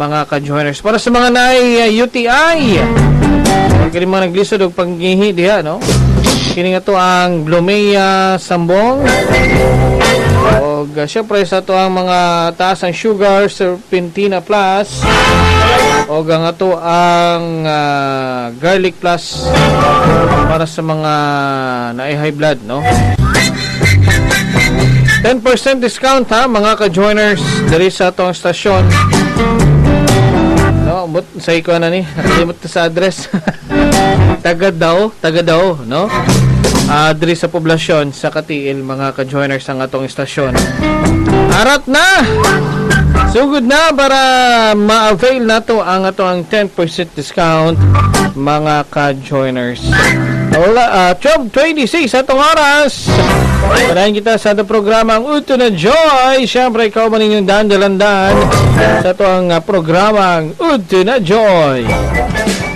mga ka-joiners. Para sa mga naay UTI, kini mga naglisod og panggihi diha, no? Kini nga to ang Blumea Sambong. O syempre sa to ang mga taas ang sugar, Serpentina Plus. O nga to ang Garlic Plus para sa mga naay high blood, no? 10% discount ha mga ka-joiners diri sa atong stasyon. No, but sa iko na ni, nakalimot sa address. taga daw, no? Diri sa poblasyon sa Katiil mga ka-joiners ang atong istasyon. Arat na. Sugod na para ma-avail nato ang atong 10% discount mga ka-joiners. 12:26 atong oras. Padayon kita sa atong programa ang Uto na Joy. Siyempre ikaw man inyong dandalandan sa atong programa ang Uto na Joy.